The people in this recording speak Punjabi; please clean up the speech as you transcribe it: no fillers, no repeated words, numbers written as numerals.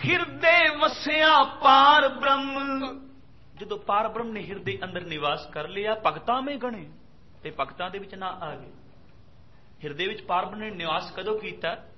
ਹਿਰਦੇ ਵਸਿਆ ਪਾਰ ਬ੍ਰਹਮ। ਜਦੋਂ ਪਾਰ ਬ੍ਰਹਮ ਨੇ ਹਿਰਦੇ ਅੰਦਰ ਨਿਵਾਸ ਕਰ ਲਿਆ, ਭਗਤਾਂ ਮੇ ਗਣੇ, ਤੇ ਭਗਤਾਂ ਦੇ ਵਿੱਚ ਨਾ ਆ ਗਏ। ਹਿਰਦੇ ਵਿੱਚ ਪਾਰ ਬ੍ਰਹਮ ਨੇ ਨਿਵਾਸ ਕਦੋਂ ਕੀਤਾ?